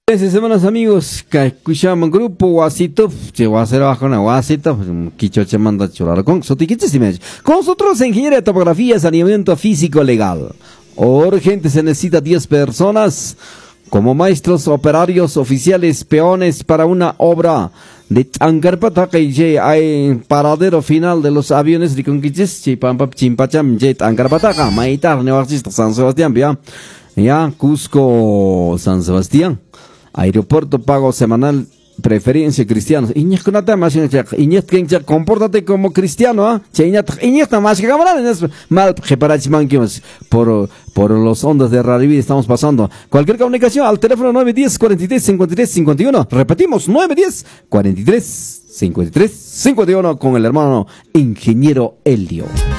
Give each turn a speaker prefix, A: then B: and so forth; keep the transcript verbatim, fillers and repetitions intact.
A: Ese semanas amigos, que escuchamos grupo Wasito, che hacer bajo una Wasito, quicho che manda chular con con nosotros ingeniería de topografía, saneamiento físico legal. Urgente se necesita diez personas como maestros, operarios, oficiales, peones para una obra de Tangarpataca y hay paradero final de los aviones de Conquiches, Chipampap, Chimpacham, Jet, Tangarpataca, Maitar, Neoartista, San Sebastián, ya, ya, Cusco, San Sebastián. Aeropuerto, pago semanal, preferencia cristianos. Iñez con nada más, Iñez que compórtate como cristiano, ¿ah? Iñez nada más que camaradas, mal preparachmanquimos por por los ondas de Radio Vida estamos pasando. Cualquier comunicación al teléfono nueve uno cero, cuarenta y tres, cincuenta y tres, cincuenta y uno. Repetimos, nueve uno cero, cuarenta y tres, cincuenta y tres, cincuenta y uno con el hermano ingeniero Elio.